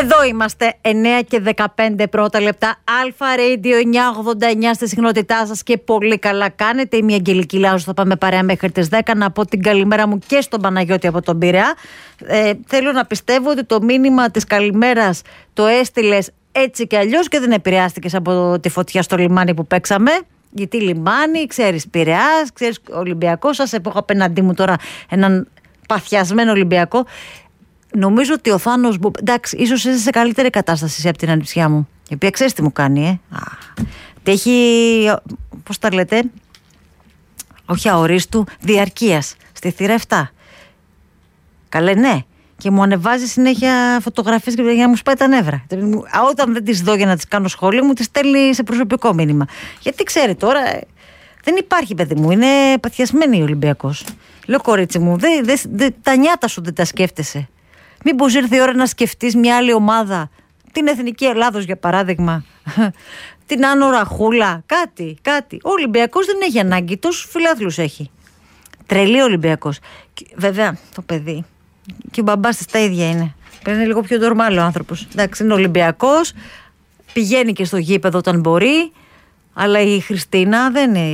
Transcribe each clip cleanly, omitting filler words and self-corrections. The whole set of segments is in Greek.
Εδώ είμαστε, 9 και 15 πρώτα λεπτά. Αλφα Radio 989 στη συχνότητά σας και πολύ καλά κάνετε. Είμαι η Αγγελική Λάζου, θα πάμε παρέα μέχρι τις 10. Να πω την καλημέρα μου και στον Παναγιώτη από τον Πειραιά. Θέλω να πιστεύω ότι το μήνυμα της καλημέρας το έστειλες έτσι και αλλιώς και δεν επηρεάστηκες από τη φωτιά στο λιμάνι που παίξαμε. Γιατί λιμάνι, ξέρεις Πειραιάς, ξέρεις Ολυμπιακό. Σας έχω απέναντί μου τώρα έναν παθιασμένο Ολυμπιακό. Νομίζω ότι ο Θάνος, εντάξει, ίσως είσαι σε καλύτερη κατάσταση από την ανιψιά μου, η οποία ξέρεις τι μου κάνει, Τι έχει, πώς τα λέτε, όχι αορίστου, διαρκείας, στη θύρα 7. Καλέ, ναι. Και μου ανεβάζει συνέχεια φωτογραφίες για να μου σπάει τα νεύρα. Όταν δεν τις δω για να τις κάνω σχόλιο, μου τις στέλνει σε προσωπικό μήνυμα. Γιατί ξέρει τώρα, δεν υπάρχει παιδί μου, είναι παθιασμένη ο Ολυμπιακός. Λέω, κορίτσι μου, τα νιάτα σου δεν τα σκέφτεσαι. Μήπως ήρθε η ώρα να σκεφτείς μια άλλη ομάδα, την Εθνική Ελλάδος για παράδειγμα, την Άνω Ραχούλα, κάτι. Ο Ολυμπιακός δεν έχει ανάγκη, τόσους φιλάθλους έχει. Τρελή Ολυμπιακός. Βέβαια το παιδί και ο μπαμπάς της τα ίδια είναι. Είναι λίγο πιο νορμάλ ο άνθρωπος. Εντάξει, είναι Ολυμπιακός, πηγαίνει και στο γήπεδο όταν μπορεί, αλλά η Χριστίνα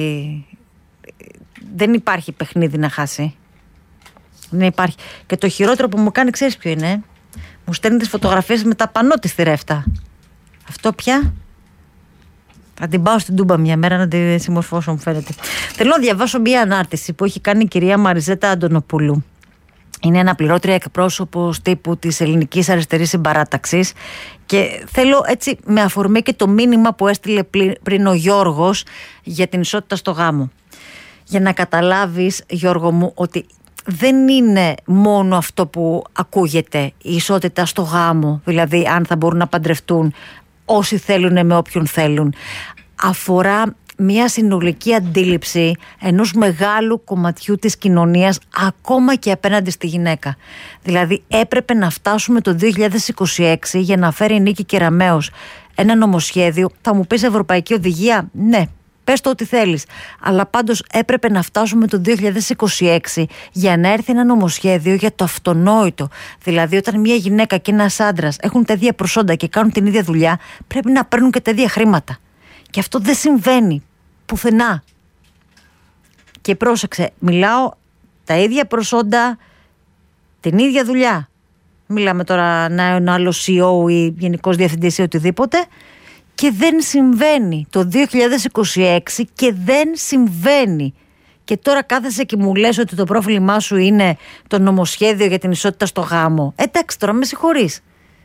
δεν υπάρχει παιχνίδι να χάσει. Δεν υπάρχει. Και το χειρότερο που μου κάνει, ξέρεις ποιο είναι? Μου στέλνει τις φωτογραφίες με τα πανό της θύρα 7. Αυτό πια θα την πάω στην Τούμπα μια μέρα να τη συμμορφώσω, μου φαίνεται. Θέλω να διαβάσω μια ανάρτηση που έχει κάνει η κυρία Μαριζέτα Αντωνοπούλου. Είναι αναπληρώτρια εκπρόσωπος τύπου της Ελληνικής Αριστερής Συμπαράταξης και θέλω έτσι με αφορμή και το μήνυμα που έστειλε πριν ο Γιώργος για την ισότητα στο γάμο. Για να καταλάβεις, Γιώργο μου, ότι δεν είναι μόνο αυτό που ακούγεται, η ισότητα στο γάμο, δηλαδή αν θα μπορούν να παντρευτούν όσοι θέλουν με όποιον θέλουν. Αφορά μια συνολική αντίληψη ενός μεγάλου κομματιού της κοινωνίας, ακόμα και απέναντι στη γυναίκα. Δηλαδή έπρεπε να φτάσουμε το 2026 για να φέρει η Νίκη Κεραμέως ένα νομοσχέδιο. Θα μου πεις ευρωπαϊκή οδηγία? Ναι. Πες το ό,τι θέλεις. Αλλά πάντως έπρεπε να φτάσουμε το 2026 για να έρθει ένα νομοσχέδιο για το αυτονόητο. Δηλαδή, όταν μια γυναίκα και ένας άντρας έχουν τα ίδια προσόντα και κάνουν την ίδια δουλειά, πρέπει να παίρνουν και τα ίδια χρήματα. Και αυτό δεν συμβαίνει πουθενά. Και πρόσεξε, μιλάω τα ίδια προσόντα, την ίδια δουλειά. Μιλάμε τώρα να είναι άλλο CEO ή γενικός διευθυντής ή οτιδήποτε. Και δεν συμβαίνει το 2026 και δεν συμβαίνει. Και τώρα κάθεσαι και μου λες ότι το πρόβλημά σου είναι το νομοσχέδιο για την ισότητα στο γάμο. Εντάξει, τώρα με συγχωρείς.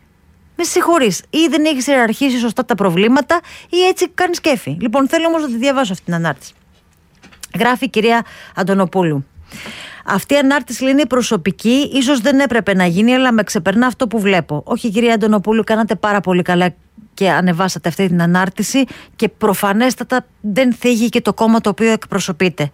Ή δεν έχεις ιεραρχήσει σωστά τα προβλήματα ή έτσι κάνεις κέφι. Λοιπόν, θέλω όμως να τη διαβάσω αυτή την ανάρτηση. Γράφει η κυρία Αντωνοπούλου. Αυτή η ανάρτηση είναι προσωπική, ίσως δεν έπρεπε να γίνει, αλλά με ξεπερνά αυτό που βλέπω. Όχι, κυρία Αντωνοπούλου, κάνατε πάρα πολύ καλά και ανεβάσατε αυτή την ανάρτηση και προφανέστατα δεν θίγει και το κόμμα το οποίο εκπροσωπείτε.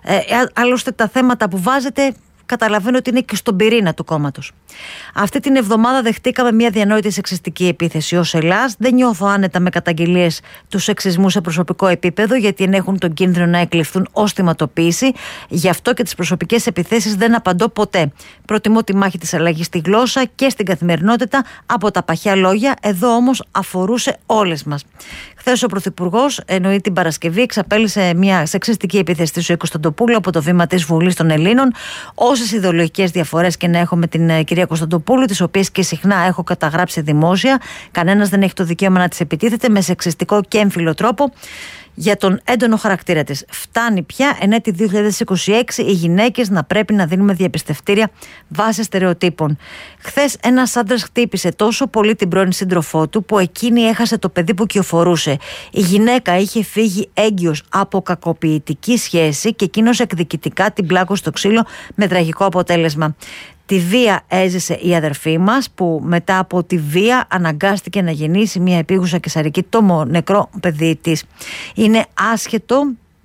Άλλωστε τα θέματα που βάζετε καταλαβαίνω ότι είναι και στον πυρήνα του κόμματος. Αυτή την εβδομάδα δεχτήκαμε μια διανόητη σεξιστική επίθεση ως Ελλάς. Δεν νιώθω άνετα με καταγγελίες του σεξισμού σε προσωπικό επίπεδο, γιατί ενέχουν τον κίνδυνο να εκλειφθούν ως θυματοποίηση. Γι' αυτό και τις προσωπικές επιθέσεις δεν απαντώ ποτέ. Προτιμώ τη μάχη της αλλαγής στη γλώσσα και στην καθημερινότητα από τα παχιά λόγια. Εδώ όμως αφορούσε όλες μας. Χθες ο Πρωθυπουργός, εννοεί την Παρασκευή, εξαπέλυσε μια σεξιστική επίθεση στη Ζωή Κωνσταντοπούλου από το βήμα της Βουλής των Ελλήνων. Όσες ιδεολογικές διαφορές και να έχω με την κυρία Κωνσταντοπούλου, τις οποίες και συχνά έχω καταγράψει δημόσια, κανένας δεν έχει το δικαίωμα να τις επιτίθεται με σεξιστικό και έμφυλο τρόπο για τον έντονο χαρακτήρα της. Φτάνει πια εν έτη 2026 οι γυναίκες να πρέπει να δίνουμε διαπιστευτήρια βάσει στερεοτύπων. Χθες ένας άντρας χτύπησε τόσο πολύ την πρώην σύντροφό του που εκείνη έχασε το παιδί που κυοφορούσε. Η γυναίκα είχε φύγει έγκυος από κακοποιητική σχέση και εκείνος εκδικητικά την πλάκωσε στο ξύλο με τραγικό αποτέλεσμα. Τη βία έζησε η αδερφή μας, που μετά από τη βία αναγκάστηκε να γεννήσει μια επίγουσα καισαρική το νεκρό παιδί της. Είναι άσχετο,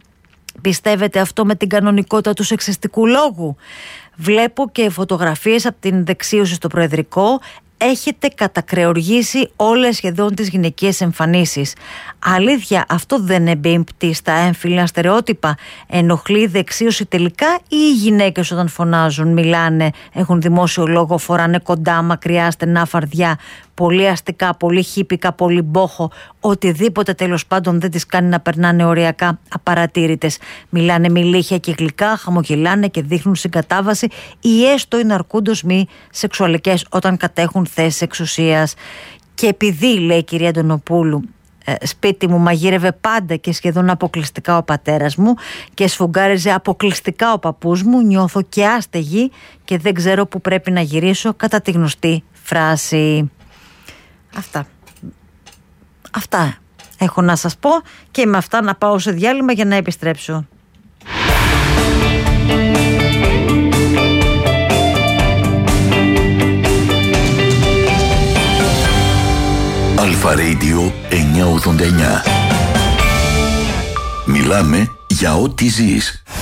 πιστεύετε, αυτό με την κανονικότητα του σεξιστικού λόγου? Βλέπω και φωτογραφίες από την δεξίωση στο Προεδρικό. Έχετε κατακρεοργήσει όλες σχεδόν τις γυναικείες εμφανίσεις. Αλήθεια, αυτό δεν εμπίπτει στα έμφυλα στερεότυπα? Ενοχλεί η δεξίωση τελικά, ή οι γυναίκες όταν φωνάζουν, μιλάνε, έχουν δημόσιο λόγο, φοράνε κοντά, μακριά, στενά φαρδιά, πολύ αστικά, πολύ χίπικα, πολύ μπόχο, οτιδήποτε τέλος πάντων δεν τις κάνει να περνάνε οριακά απαρατήρητες. Μιλάνε μιλίχια και γλυκά, χαμογελάνε και δείχνουν συγκατάβαση ή έστω είναι αρκούντος μη σεξουαλικές όταν κατέχουν θέσεις εξουσίας. Και επειδή, λέει η κυρία Αντωνοπούλου, σπίτι μου μαγείρευε πάντα και σχεδόν αποκλειστικά ο πατέρας μου και σφουγγάριζε αποκλειστικά ο παππούς μου, νιώθω και άστεγη και δεν ξέρω που πρέπει να γυρίσω, κατά τη γνωστή φράση. Αυτά έχω να σας πω και με αυτά να πάω σε διάλειμμα για να επιστρέψω. Αλφα Radio 989. Μιλάμε για ό,τι ζεις.